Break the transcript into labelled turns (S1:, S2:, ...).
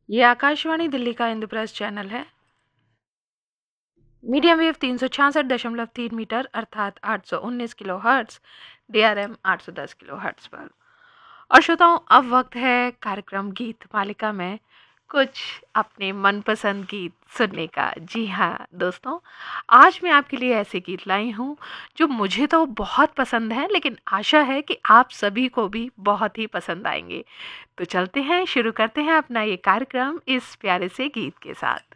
S1: ये आकाशवाणी दिल्ली का इंद्रप्रस्थ चैनल है। मीडियम वेव 366.3 मीटर अर्थात 819 kilo hertz, DRM 810 kilo hertz पर। और श्रोताओं, अब वक्त है कार्यक्रम गीत मालिका में कुछ अपने मनपसंद गीत सुनने का। जी हाँ दोस्तों, आज मैं आपके लिए ऐसे गीत लाई हूँ जो मुझे तो बहुत पसंद है, लेकिन आशा है कि आप सभी को भी बहुत ही पसंद आएंगे। तो चलते हैं, शुरू करते हैं अपना ये कार्यक्रम इस प्यारे से गीत के साथ।